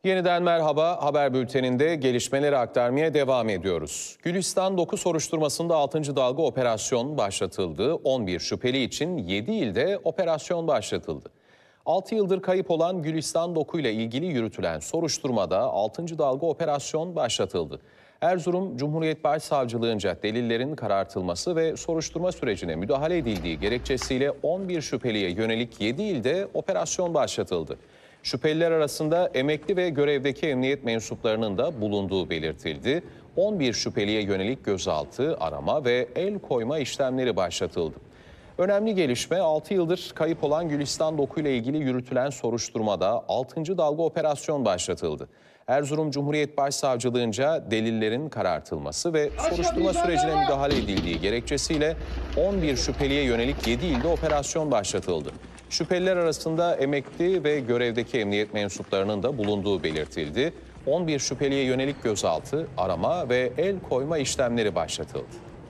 Yeniden merhaba. Haber bülteninde gelişmeleri aktarmaya devam ediyoruz. Gülistan Doku soruşturmasında 6. dalga operasyon başlatıldı. 11 şüpheli için 7 ilde operasyon başlatıldı. 6 yıldır kayıp olan Gülistan Doku ile ilgili yürütülen soruşturmada 6. dalga operasyon başlatıldı. Erzurum Cumhuriyet Başsavcılığınca delillerin karartılması ve soruşturma sürecine müdahale edildiği gerekçesiyle 11 şüpheliye yönelik 7 ilde operasyon başlatıldı. Şüpheliler arasında emekli ve görevdeki emniyet mensuplarının da bulunduğu belirtildi. 11 şüpheliye yönelik gözaltı, arama ve el koyma işlemleri başlatıldı. Önemli gelişme 6 yıldır kayıp olan Gülistan Doku ile ilgili yürütülen soruşturmada 6. dalga operasyon başlatıldı. Erzurum Cumhuriyet Başsavcılığınca delillerin karartılması ve soruşturma sürecine müdahale edildiği gerekçesiyle 11 şüpheliye yönelik 7 ilde operasyon başlatıldı. Şüpheliler arasında emekli ve görevdeki emniyet mensuplarının da bulunduğu belirtildi. 11 şüpheliye yönelik gözaltı, arama ve el koyma işlemleri başlatıldı.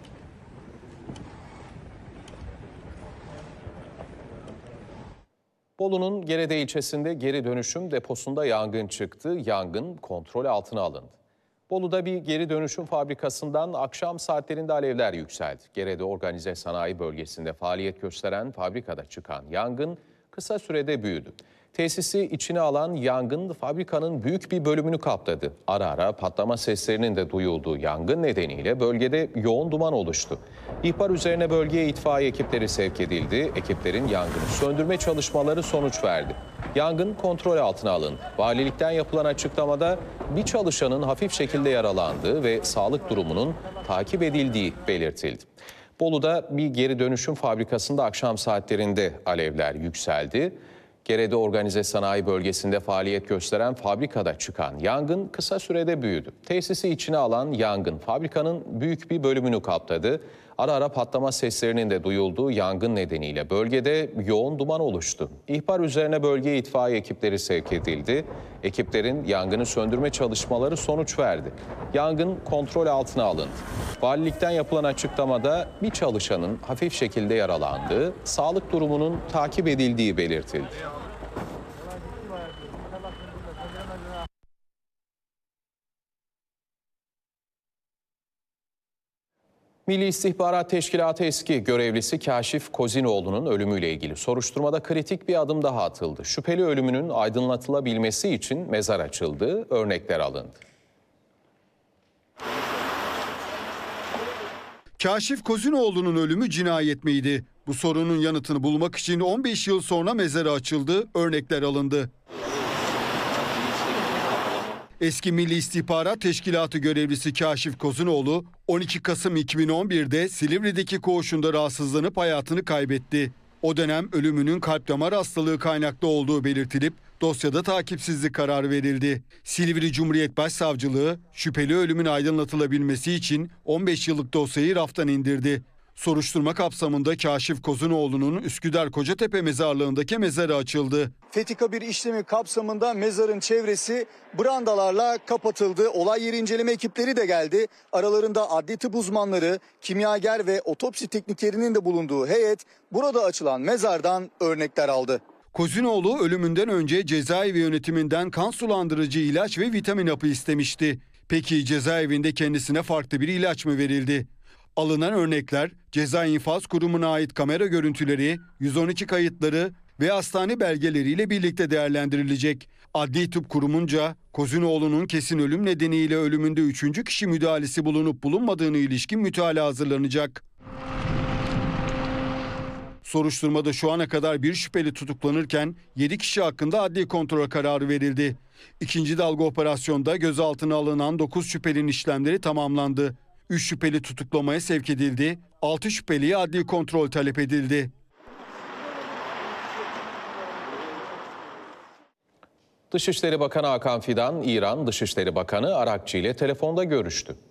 Bolu'nun Gerede ilçesinde geri dönüşüm deposunda yangın çıktı. Yangın kontrol altına alındı. Bolu'da bir geri dönüşüm fabrikasından akşam saatlerinde alevler yükseldi. Gerede Organize Sanayi Bölgesi'nde faaliyet gösteren fabrikada çıkan yangın kısa sürede büyüdü. Tesisi içine alan yangın fabrikanın büyük bir bölümünü kapladı. Ara ara patlama seslerinin de duyulduğu yangın nedeniyle bölgede yoğun duman oluştu. İhbar üzerine bölgeye itfaiye ekipleri sevk edildi. Ekiplerin yangını söndürme çalışmaları sonuç verdi. Yangın kontrol altına alındı. Valilikten yapılan açıklamada bir çalışanın hafif şekilde yaralandığı ve sağlık durumunun takip edildiği belirtildi. Bolu'da bir geri dönüşüm fabrikasında akşam saatlerinde alevler yükseldi. Gerede Organize Sanayi Bölgesi'nde faaliyet gösteren fabrikada çıkan yangın kısa sürede büyüdü. Tesisi içine alan yangın fabrikanın büyük bir bölümünü kapladı. Ara ara patlama seslerinin de duyulduğu yangın nedeniyle bölgede yoğun duman oluştu. İhbar üzerine bölgeye itfaiye ekipleri sevk edildi. Ekiplerin yangını söndürme çalışmaları sonuç verdi. Yangın kontrol altına alındı. Valilikten yapılan açıklamada bir çalışanın hafif şekilde yaralandığı, sağlık durumunun takip edildiği belirtildi. Milli İstihbarat Teşkilatı eski görevlisi Kaşif Kozinoğlu'nun ölümüyle ilgili soruşturmada kritik bir adım daha atıldı. Şüpheli ölümünün aydınlatılabilmesi için mezar açıldı, örnekler alındı. Kaşif Kozinoğlu'nun ölümü cinayet miydi? Bu sorunun yanıtını bulmak için 15 yıl sonra mezarı açıldı, örnekler alındı. Eski Milli İstihbarat Teşkilatı görevlisi Kaşif Kozinoğlu 12 Kasım 2011'de Silivri'deki koğuşunda rahatsızlanıp hayatını kaybetti. O dönem ölümünün kalp damar hastalığı kaynaklı olduğu belirtilip dosyada takipsizlik kararı verildi. Silivri Cumhuriyet Başsavcılığı şüpheli ölümün aydınlatılabilmesi için 15 yıllık dosyayı raftan indirdi. Soruşturma kapsamında Kaşif Kozinoğlu'nun Üsküdar Kocatepe mezarlığındaki mezarı açıldı. Fetika bir işlemi kapsamında mezarın çevresi brandalarla kapatıldı. Olay yeri inceleme ekipleri de geldi. Aralarında adli tıp uzmanları, kimyager ve otopsi tekniklerinin de bulunduğu heyet burada açılan mezardan örnekler aldı. Kozinoğlu ölümünden önce cezaevi yönetiminden kan sulandırıcı ilaç ve vitamin hapı istemişti. Peki cezaevinde kendisine farklı bir ilaç mı verildi? Alınan örnekler Ceza İnfaz Kurumu'na ait kamera görüntüleri, 112 kayıtları ve hastane belgeleriyle birlikte değerlendirilecek. Adli Tıp Kurumunca Kozinoğlu'nun kesin ölüm nedeniyle ölümünde 3. kişi müdahalesi bulunup bulunmadığına ilişkin mütalaa hazırlanacak. Soruşturmada şu ana kadar bir şüpheli tutuklanırken 7 kişi hakkında adli kontrol kararı verildi. 2. dalga operasyonda gözaltına alınan 9 şüphelinin işlemleri tamamlandı. 3 şüpheli tutuklamaya sevk edildi, 6 şüpheliye adli kontrol talep edildi. Dışişleri Bakanı Hakan Fidan, İran Dışişleri Bakanı Arakçı ile telefonda görüştü.